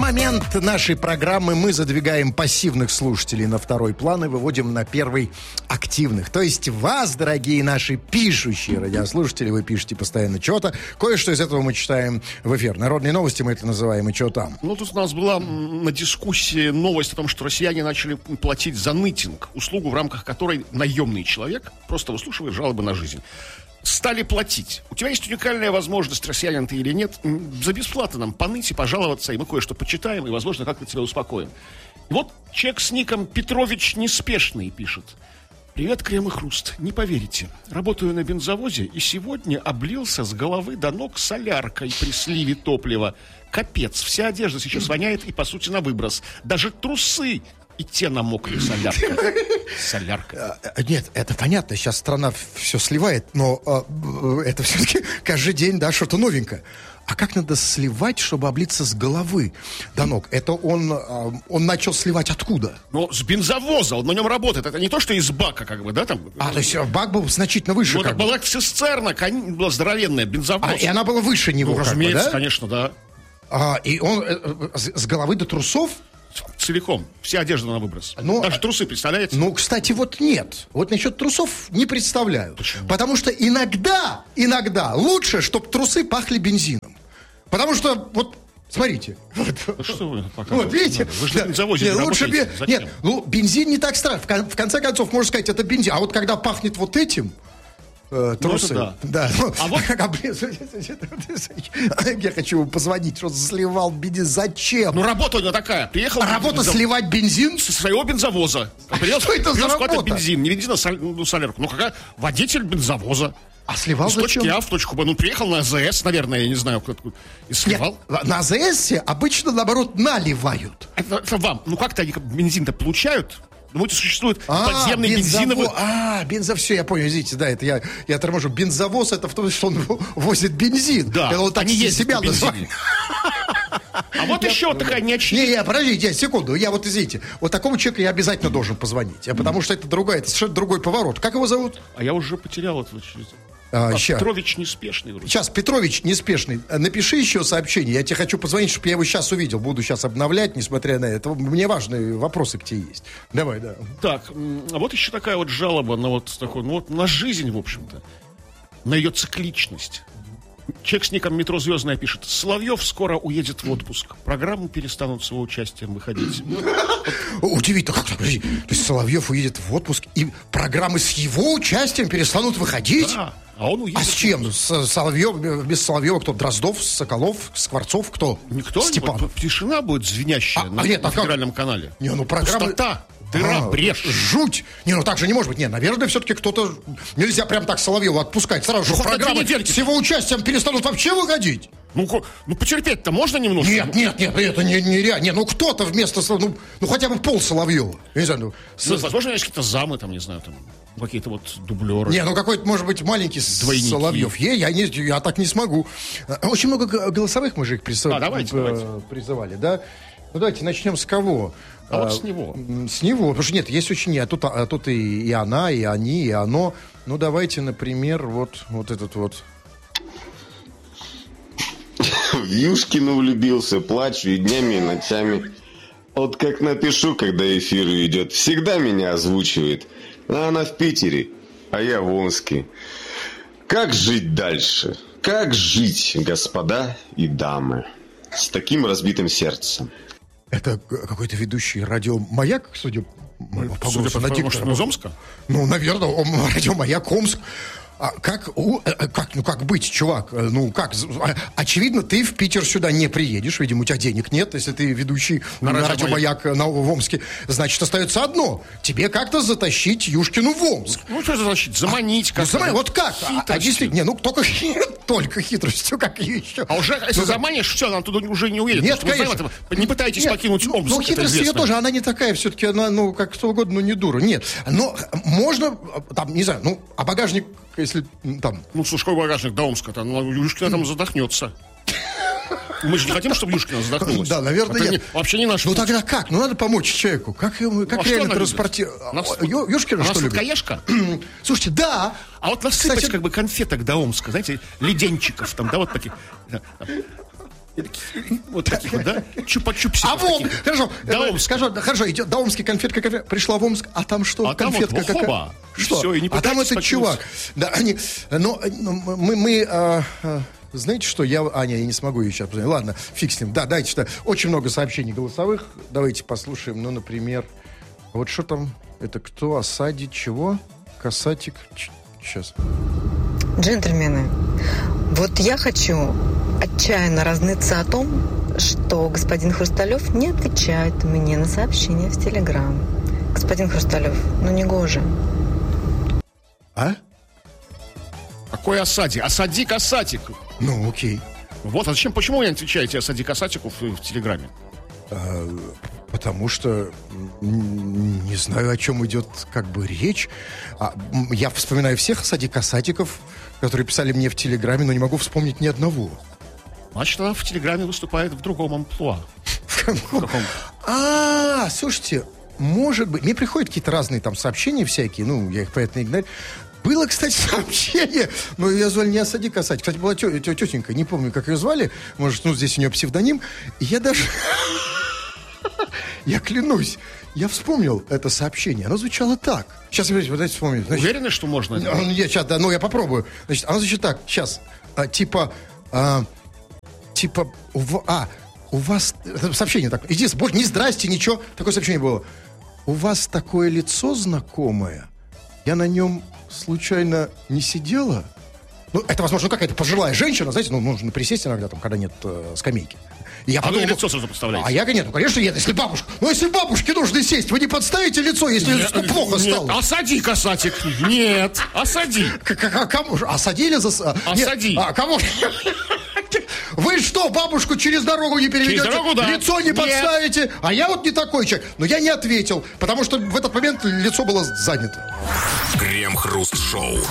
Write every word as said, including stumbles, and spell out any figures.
момент нашей программы мы задвигаем пассивных слушателей на второй план и выводим на первый активных. То есть вас, дорогие наши пишущие радиослушатели, вы пишете постоянно что-то. Кое-что из этого мы читаем в эфир. Народные новости мы это называем, и что там? Ну, тут у нас была на дискуссии новость о том, что россияне начали платить за нытинг, услугу, в рамках которой наемный человек просто выслушивает жалобы на жизнь. Стали платить. У тебя есть уникальная возможность, россиянин ты или нет, за бесплатно нам поныть и пожаловаться, и мы кое-что почитаем, и, возможно, как-то тебя успокоим. И вот человек с ником Петрович Неспешный пишет. Привет, Крем и Хруст. Не поверите, работаю на бензовозе и сегодня облился с головы до ног соляркой при сливе топлива. Капец, вся одежда сейчас воняет и, по сути, на выброс. Даже трусы и те намокли соляркой. Солярка. Нет, это понятно, сейчас страна все сливает, но а, это все-таки каждый день, да, что-то новенькое. А как надо сливать, чтобы облиться с головы до ног? Это он, а, он начал сливать откуда? Ну, с бензовоза, он на нем работает. Это не то, что из бака, как бы, да, там. А, то есть бак был значительно выше, ну, как была бы. цистерна, была здоровенная, бензовоз. А, и она была выше него, ну, как разумеется, бы, да? конечно, да. А, и он э, с, с головы до трусов? Целиком. Вся одежда на выброс. Но, даже трусы, представляете? Ну, кстати, вот нет. Вот насчет трусов не представляю. Почему? Потому что иногда, иногда лучше, чтобы трусы пахли бензином. Потому что, вот, смотрите. Ну, что вы показываете? Вот, видите? Вы же на бензовозе нет, не лучше работаете. бен... Зачем? Нет, ну, бензин не так страшно. В конце концов, можно сказать, это бензин. А вот когда пахнет вот этим... Э, трусы. Ну, да. да. А вот... Я хочу ему позвонить, что сливал бензин. Зачем? Ну, работа у него такая. Приехал... А работа бензов... сливать бензин? Со своего бензовоза. А что это за работа? Бензин. Не бензин, а соль... ну, солярку. Ну, какая? Водитель бензовоза. А сливал Из зачем? точки А в точку Б. Ну, приехал на АЗС, наверное, я не знаю, кто-то. И сливал. Нет, на АЗС обычно, наоборот, наливают. Это, это вам. Ну, как-то они бензин-то получают? Ну, это существует а, подземный бензово... бензиновый... А, бензовоз, все, я понял, извините, да, это я, я торможу. Бензовоз, это в том, что он возит бензин. Да, это он так они ездят себя на бензине. называет. А вот еще вот такая неочевидная... Не, не, подождите, секунду, я вот, извините, вот такому человеку я обязательно должен позвонить, потому что это другой, это совершенно другой поворот. Как его зовут? А я уже потерял это... А, а, ща. Петрович Неспешный вроде. Сейчас, Петрович Неспешный, напиши еще сообщение, я тебе хочу позвонить, чтобы я его сейчас увидел, буду сейчас обновлять, несмотря на это. Мне важные вопросы к тебе есть. Давай, да. Так, а вот еще такая вот жалоба на вот такой, ну вот на жизнь, в общем-то, на ее цикличность. Человек с ником «Метро Звездная» пишет: Соловьев скоро уедет в отпуск. Программы перестанут с его участием выходить. Удивительно, как так? То есть Соловьев уедет в отпуск, и программы с его участием перестанут выходить? Да, а он уедет. А с чем? С Соловьев, без Соловьева кто? Дроздов, Соколов, Скворцов, кто? Никто. Степанов. Вот, тишина будет звенящая А, на, а нет, на а как? федеральном канале. Не, ну программа... Пустота. Дыра, А, брешь. Жуть. Не, ну так же не может быть. Не, наверное, все-таки кто-то... Нельзя прям так Соловьева отпускать. Сразу же Ну, хоть на программы две недельки. с его участием перестанут вообще выходить. Ну, ко- ну потерпеть-то можно немножко? Нет, нет, нет, это не, не реально. Не, ну кто-то вместо Соловьева... Ну, ну хотя бы пол Соловьева. Я не знаю, ну, с- Ну, возможно, есть какие-то замы, там, не знаю, там, какие-то вот дублеры. Не, ну какой-то, может быть, маленький с- Двойники. Соловьев. Я, я, не, я так не смогу. Очень много г- голосовых мы же их присо- А, давайте, э, давайте. призывали, да? Ну, давайте начнем с кого? А вот с него. М, С него. Потому что нет, есть очень... А тут, а тут и, и она, и они, и оно. Ну, давайте, например, вот, вот этот вот... В Юшкину влюбился, плачу и днями, и ночами. Вот как напишу, когда эфир идет, всегда меня озвучивает. А она в Питере, а я в Омске. Как жить дальше? Как жить, господа и дамы, с таким разбитым сердцем? Это г- какой-то ведущий радио «Маяк», судя по Судя голосу, по на тому, диктора. что он из Омска? Ну, наверное, он, радио «Маяк», Омск. А как, у, э, как, ну как быть, чувак? Э, Ну как? з- а, Очевидно, ты в Питер сюда не приедешь. Видимо, у тебя денег нет. Если ты ведущий на, радио радио «Маяк» на, в Омске, значит, остается одно. Тебе как-то затащить Юшкину в Омск. Ну, что значит, заманить Ну, как-то. смотри, вот как? А, а Хитростью. действительно, не, ну только, только хитростью, как еще. А уже, если Ну, да. заманишь, все, она туда уже не уедет. Нет, Потому что вы конечно. знаете, не пытайтесь Нет, покинуть ну, Омск. Ну, это хитрость ее известно. тоже, она не такая, все-таки она, ну, как кто угодно, но не дура. Нет, но можно, там, не знаю, ну, а багажник, если м, там... Ну, слушай, какой багажник до Омска-то? Ну, Юшкина там задохнется. Мы же не хотим, чтобы Юшкина задохнулась. Да, наверное, Это нет. не- вообще не наш Ну, путь. тогда как? Ну, надо помочь человеку. Как, его- как Ну, а что реально она любит? транспортировать? Она с- Юшкина, Она что любит? сладкоежка? Слушайте, да. А вот насыпать Кстати, как бы конфеток до Омска, знаете, леденчиков там, да, вот таких. Да. Вот таких вот, да? Чупа-чупсиков А в Ом... таких. Хорошо, До э, Омска. скажу, да, хорошо, идет до Омска конфетка, конфетка. Пришла в Омск, а там что? А там конфетка вот какая? хоба. И Что? всё, и не а там пытайтесь этот чувак. покинуть. Да, они... Но, но мы... мы а, а, знаете что, я... А, не, я не смогу ее сейчас позвонить. Ладно, фиг с ним. Да, дайте что. Очень много сообщений голосовых. Давайте послушаем. Ну, например... Вот что там? Это кто? Осади чего? Касатик. Ч- Сейчас. Джентльмены, вот я хочу отчаянно разныться о том, что господин Хрусталев не отвечает мне на сообщения в Телеграм. Господин Хрусталев, ну не гоже. А? Какой Осади? Осади Касатик. Ну, окей. Вот, а зачем, почему вы не отвечаете Осади Касатику в, в Телеграме? А, потому что м, не знаю, о чем идет как бы речь. А, м, я вспоминаю всех Осади Касатиков, которые писали мне в Телеграме, но не могу вспомнить ни одного. Значит, она в Телеграме выступает в другом амплуа. В каком? А, слушайте, может быть, мне приходят какие-то разные там сообщения всякие, ну, я их, понятно, игнорирую. Было, кстати, сообщение, но ее звали не Осади Касатик. Кстати, была тё- тё- тетенька, не помню, как ее звали. Может, ну, здесь у нее псевдоним. И я даже... Я клянусь, я вспомнил это сообщение. Оно звучало так. Сейчас, вот дайте вспомнить. Значит, Уверены, что можно это? ну, я, сейчас, да, ну, я попробую. Значит, оно звучит так. Сейчас. А, типа... А, типа... У, ва- а, у вас... это сообщение такое. Иди, больше не здрасте, ничего. Такое сообщение было. У вас такое лицо знакомое. Я на нем случайно не сидела? Ну, это, возможно, какая-то пожилая женщина, знаете, ну, можно присесть иногда, там, когда нет э, скамейки. И я А вы подумал, лицо сразу подставляете? А я, нет, ну, конечно, нет, если бабушка. Ну, если бабушке нужно сесть, вы не подставите лицо, если Нет, ну, плохо нет, стало. Осади Касатик. Нет, осади. К- к- к- Кому же? Осадили за... а, нет, Осади. А, кому? Вы что, бабушку через дорогу не переведете? Через дорогу, да. Лицо не Нет. подставите? А я вот не такой человек. Но я не ответил, потому что в этот момент лицо было занято. Крем-хруст-шоу.